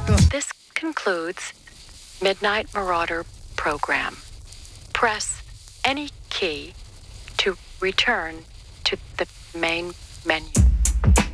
This concludes Midnight Marauder program. Press any key to return to the main menu.